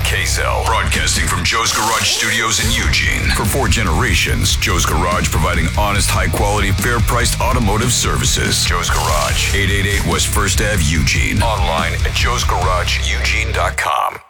Kazel, broadcasting from Joe's Garage Studios in Eugene. For 4 generations, Joe's Garage providing honest, high-quality, fair-priced automotive services. Joe's Garage, 888 West 1st Ave, Eugene. Online at joesgarageeugene.com.